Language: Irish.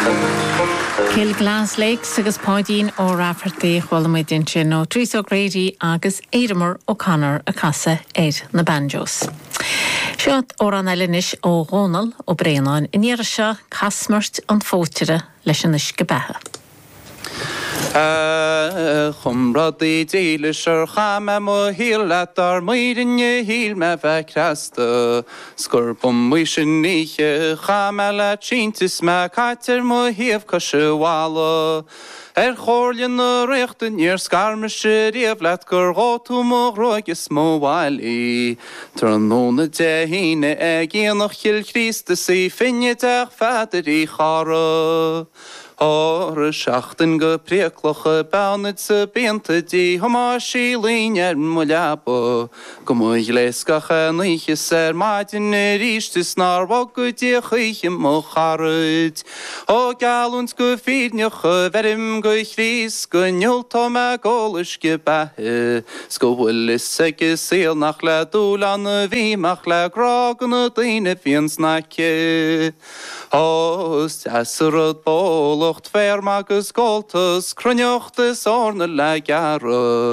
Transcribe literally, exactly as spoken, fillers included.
Kill Glass Lakes agus Páidín ó Rafferty chhuilamid in sin ó Trís O'Grady agus Éireamar O'Connor a casa éir na banjos. Seat ó an eilinis ó Ghónal ó Bréanáin in éire seo casmart an fótere leis an is go bethe. Chumradí díle sir chama mo hílet ar muirinne híl me bheith crasta. Scurbum muisin níche chama le tíntis me caiter mo híomh cosisiúála. Er chorlian na richten níor scarme sé riamh gur gáú mo roigus mó bhailí. Tar an nóna de híine ag géanach chill Christa sí finne deach fadar í chara. Ára seachtain go príoclacha bánad sa bénta dí thomá sí lín ar mo leaba. Go mu léiscacha níchas ar maidin na rístas nar bhag go dí chuiche mo charad. Ó galúns go fíneocha verim go chrís go neoltá me gálas go bethe. Sco bhfuil is ige síl nach le dúlan na bhíach le grágan na daine bhíon snace. Os teasarad bólacht ferm agus goltas, cruneochtas orna le gara.